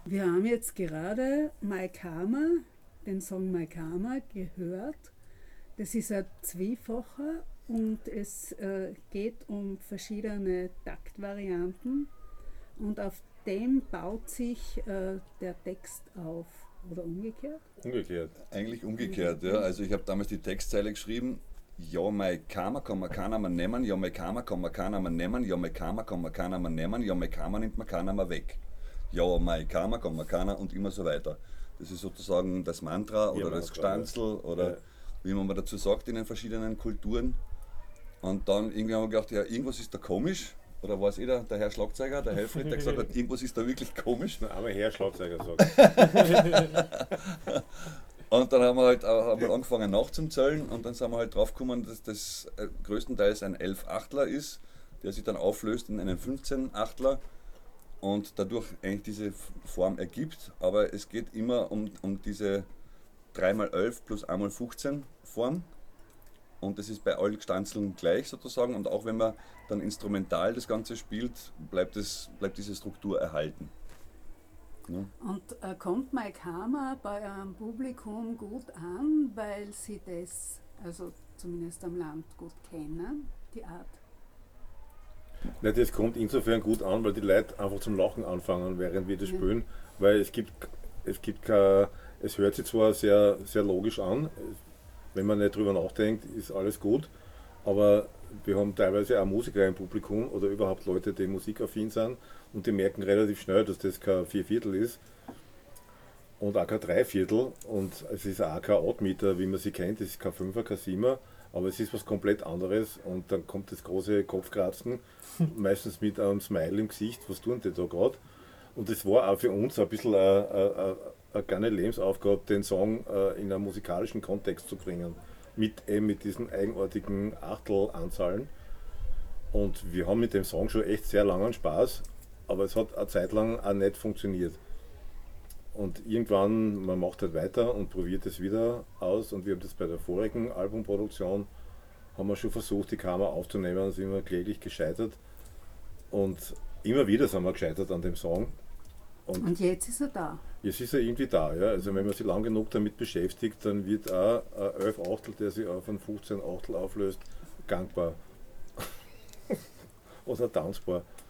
Wir haben jetzt gerade My Karma, den Song My Karma gehört. Das ist ein Zweifacher und es geht um verschiedene Taktvarianten und auf dem baut sich der Text auf. Oder umgekehrt? Umgekehrt. Eigentlich umgekehrt, ja. Also ich habe damals die Textzeile geschrieben, ja, mein Karma kann man keiner mehr nehmen, ja, mein Karma kann man keiner mehr nehmen, ja, mein Karma kann man keiner mehr nehmen, ja, mein Karma nimmt man keiner mehr weg. Ja, mein Karma kann man keiner und immer so weiter. Das ist sozusagen das Mantra oder das Gstanzl oder wie man dazu sagt in den verschiedenen Kulturen. Und dann irgendwie haben wir gedacht, ja, irgendwas ist da komisch. Oder war es eh der Herr Schlagzeuger, der Helfried, der gesagt hat, irgendwas ist da wirklich komisch. Der arme Herr Schlagzeuger sagt. Und dann haben wir angefangen nachzuzählen und dann sind wir halt drauf gekommen, dass das größtenteils ein 11-Achtler ist, der sich dann auflöst in einen 15-Achtler und dadurch eigentlich diese Form ergibt. Aber es geht immer um diese 3x11 plus 1x15 Form. Und das ist bei allen Stanzeln gleich sozusagen. Und auch wenn man dann instrumental das Ganze spielt, bleibt diese Struktur erhalten. Ja. Und kommt My Karma bei einem Publikum gut an, weil sie das, also zumindest am Land, gut kennen, die Art? Nein, das kommt insofern gut an, weil die Leute einfach zum Lachen anfangen, während wir das spielen. Weil es hört sich zwar sehr, sehr logisch an, wenn man nicht drüber nachdenkt, ist alles gut, aber wir haben teilweise auch Musiker im Publikum oder überhaupt Leute, die musikaffin sind und die merken relativ schnell, dass das kein Vierviertel ist und auch kein Dreiviertel und es ist auch kein Oddmeter, wie man sie kennt, es ist kein Fünfer, kein Siebener, aber es ist was komplett anderes und dann kommt das große Kopfkratzen, meistens mit einem Smile im Gesicht, was tun die da gerade? Und das war auch für uns ein bisschen eine kleine Lebensaufgabe, den Song in einen musikalischen Kontext zu bringen. Mit diesen eigenartigen Achtelanzahlen. Und wir haben mit dem Song schon echt sehr langen Spaß, aber es hat eine Zeit lang auch nicht funktioniert. Und irgendwann, man macht halt weiter und probiert es wieder aus und wir haben das bei der vorigen Albumproduktion, haben wir schon versucht, die Kammer aufzunehmen und sind immer kläglich gescheitert. Und immer wieder sind wir gescheitert an dem Song. Und jetzt ist er da. Jetzt ist er irgendwie da, ja. Also wenn man sich lang genug damit beschäftigt, dann wird auch ein 11 Achtel, der sich auf einen 15 Achtel auflöst, gangbar. Oder tanzbar.